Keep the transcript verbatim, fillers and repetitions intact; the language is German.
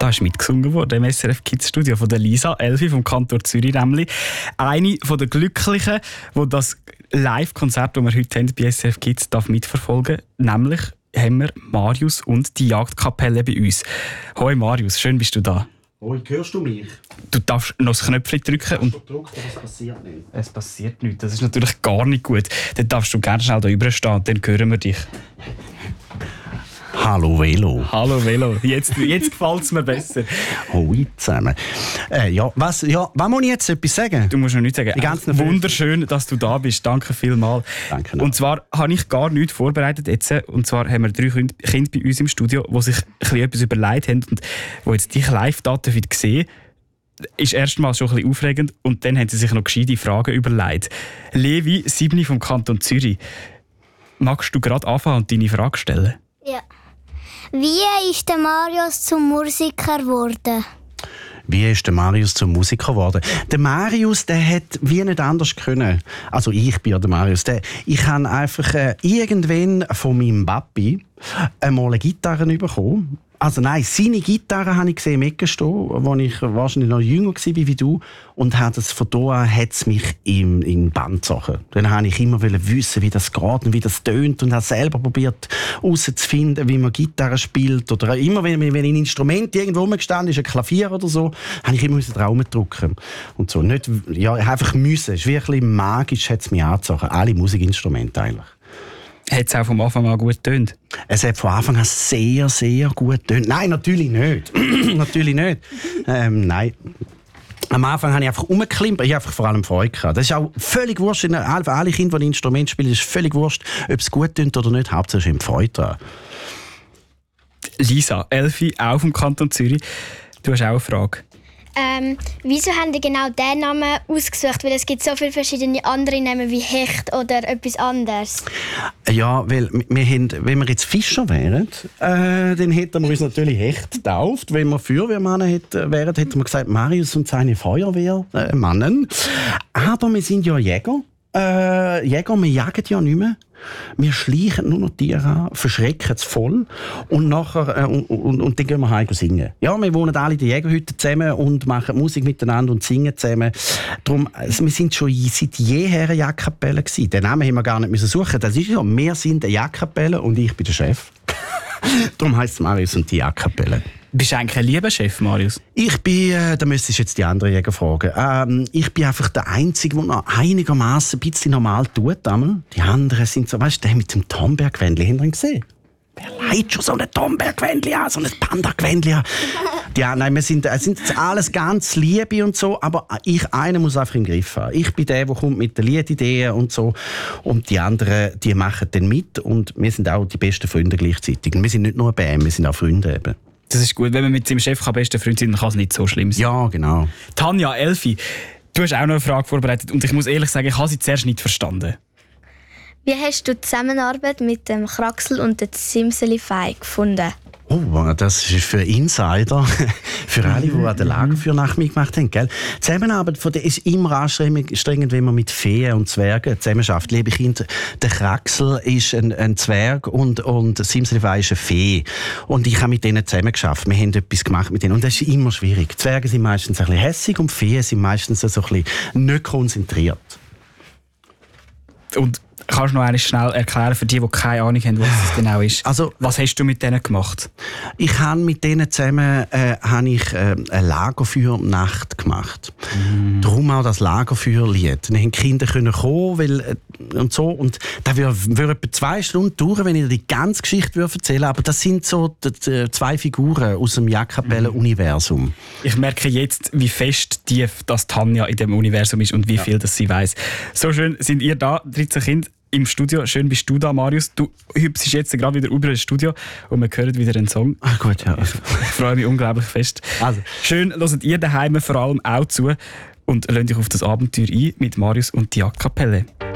Da ist mitgesungen worden im S R F Kids Studio von der Lisa Elfi vom Kantor Zürich nämlich. Eine von der Glücklichen, die das Live-Konzert, das wir heute haben bei S R F Kids, darf mitverfolgen. Nämlich haben wir Marius und die Jagdkapelle bei uns. Hoi Marius, schön bist du da. Hoi, hörst du mich? Du darfst noch das Knöpfchen drücken. Und gedrückt, aber es passiert nicht. Es passiert nichts, das ist natürlich gar nicht gut. Dann darfst du gerne schnell da rüber stehen, dann hören wir dich. Hallo Velo. Hallo Velo, jetzt, jetzt gefällt es mir besser. Hoi zusammen. Äh, ja, was, ja, was muss ich jetzt etwas sagen? Du musst noch nichts sagen. Die ganzen Wunderschön, dass du da bist. Danke vielmals. Danke. Und zwar habe ich gar nichts vorbereitet jetzt. Und zwar haben wir drei Kinder bei uns im Studio, die sich ein bisschen etwas überlegt haben und die jetzt dich live da sehen. Ist erstmal schon ein bisschen aufregend und dann haben sie sich noch gescheite Fragen überlegt. Levi, sieben vom Kanton Zürich. Magst du gerade anfangen und deine Frage stellen? Ja. Wie ist der Marius zum Musiker geworden? Wie ist der Marius zum Musiker geworden? Der Marius, der hat wie nicht anders können. Also ich bin ja der Marius. Der, ich habe einfach äh, irgendwann von meinem Papi einmal eine Gitarre bekommen. Also nein, seine Gitarre habe ich gesehen im Ecken stehen, als ich wahrscheinlich noch jünger war wie du. Und hat es von da an hat es mich in, in Band gezogen. Dann wollte ich immer wissen, wie das geht und wie das tönt. Und habe selber probiert herauszufinden, wie man Gitarre spielt. Oder immer, wenn, wenn ein Instrument irgendwo rumgestanden ist, ein Klavier oder so, habe ich immer drauf drücken. Und so. Nicht, ja, einfach müssen. Es ist wirklich magisch, hat es mich angezogen. Alle Musikinstrumente eigentlich. Hat es auch vom Anfang an gut getönt? Es hat von Anfang an sehr, sehr gut getönt. Nein, natürlich nicht. natürlich nicht. Ähm, nein. Am Anfang habe ich einfach rumgeklimpert. Ich habe einfach vor allem Freude gehabt. Das ist auch völlig wurscht. Für alle Kinder, die ein Instrument spielen, ist es völlig wurscht, ob es gut tönt oder nicht. Hauptsächlich ist Freude dran. Lisa, Elfi, auch vom Kanton Zürich. Du hast auch eine Frage. Ähm, wieso haben die genau diesen Namen ausgesucht? Weil es gibt so viele verschiedene andere Namen wie Hecht oder etwas anderes. Ja, weil wir haben, wenn wir jetzt Fischer wären, äh, dann hätten wir uns natürlich Hecht getauft. Wenn wir Feuerwehrmann wären, hätten wir gesagt Marius und seine Feuerwehrmannen. Aber wir sind ja Jäger. Äh, Jäger, wir jagen ja nicht mehr. Wir schleichen nur noch Tiere an, verschrecken es voll und, nachher, äh, und, und, und dann gehen wir heim singen. Ja, wir wohnen alle in der Jägerhütte zusammen und machen Musik miteinander und singen zusammen. Darum, also wir sind schon seit jeher eine Jagdkapelle gewesen. Den Namen haben wir gar nicht suchen. Das ist ja, wir sind eine Jagdkapelle und ich bin der Chef. Darum heisst es Marius und die Jagdkapelle. Bist du eigentlich ein lieber Chef, Marius? Ich bin, äh, da müsstest du jetzt die anderen Jäger fragen. Ähm, ich bin einfach der Einzige, der noch einigermaßen ein bisschen normal tut. Einmal. Die anderen sind so, weißt du, der mit dem Tomberg-Gewändli, haben wir ihn gesehen? Wer leiht schon so ein Tomberg-Gewändli an, so ein Panda-Gewändli an? Ja, nein, wir sind, es sind alles ganz Liebe und so, aber ich, einer muss einfach im Griff haben. Ich bin der, der kommt mit den Liedideen und so. Und die anderen, die machen dann mit. Und wir sind auch die besten Freunde gleichzeitig. Und wir sind nicht nur eine Band, wir sind auch Freunde eben. Das ist gut. Wenn man mit seinem Chef bester Freund sein kann, dann kann es nicht so schlimm sein. Ja, genau. Tanja, Elfi, du hast auch noch eine Frage vorbereitet. Und ich muss ehrlich sagen, ich habe sie zuerst nicht verstanden. Wie hast du die Zusammenarbeit mit dem Kraxel und der Zimseli-Fei gefunden? Oh, das ist für Insider, für alle, die an der Lagerfeuernacht mitgemacht haben. Gell? Die Zusammenarbeit von der ist immer anstrengend, wenn man mit Feen und Zwergen zusammenarbeitet. Liebe Kinder, der Kraxel ist ein, ein Zwerg und, und Simsalify ist eine Fee. Und ich habe mit denen zusammengearbeitet. Wir haben etwas gemacht mit denen. Und das ist immer schwierig. Die Zwerge sind meistens ein bisschen hässig und Feen sind meistens so ein bisschen nicht konzentriert. Und kannst du noch einmal schnell erklären, für die, die keine Ahnung haben, was das genau ist? Also, was hast du mit denen gemacht? Ich habe mit denen zusammen äh, habe ich, äh, eine Lagerfeuernacht gemacht. Mm. Darum auch das Lagerfeuerlied. Dann haben die Kinder können kommen, weil, äh, und so. Und das würde, würde etwa zwei Stunden dauern, wenn ich dir die ganze Geschichte würde erzählen. Aber das sind so die, die zwei Figuren aus dem Jagdkapellen-Universum. Mm. Ich merke jetzt, wie fest tief das Tanja in dem Universum ist und wie ja. viel das sie weiss. So schön sind ihr da, dreizehn Kinder im Studio. Schön bist du da, Marius. Du hüpfst jetzt gerade wieder über das Studio und wir hören wieder einen Song. Ach gut, ja. Ich, ich freue mich unglaublich fest. Also. Schön, hört ihr daheim vor allem auch zu und lasst euch auf das Abenteuer ein mit Marius und die Jagdkapelle.